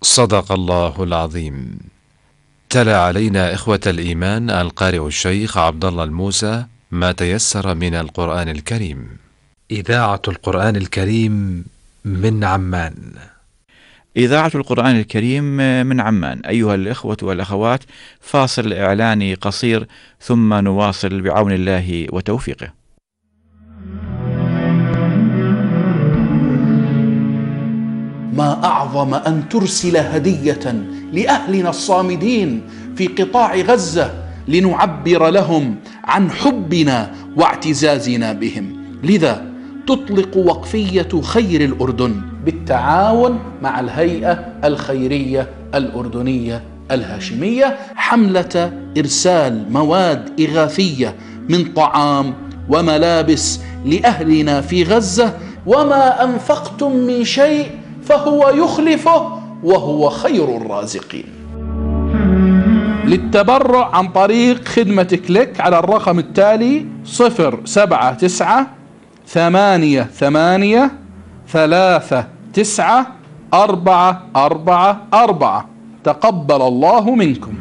صدق الله العظيم. تلا علينا إخوة الإيمان القارئ الشيخ عبد الله الموسى ما تيسر من القرآن الكريم. إذاعة القرآن الكريم من عمان. إذاعة القرآن الكريم من عمان. أيها الإخوة والأخوات، فاصل إعلاني قصير ثم نواصل بعون الله وتوفيقه. ما أعظم أن ترسل هدية لأهلنا الصامدين في قطاع غزة لنعبر لهم عن حبنا واعتزازنا بهم. لذا تطلق وقفية خير الأردن بالتعاون مع الهيئة الخيرية الأردنية الهاشمية حملة إرسال مواد إغاثية من طعام وملابس لأهلنا في غزة. وما أنفقتم من شيء فهو يخلفه وهو خير الرازقين. للتبرع عن طريق خدمة كليك على الرقم التالي 07988394444. تقبل الله منكم.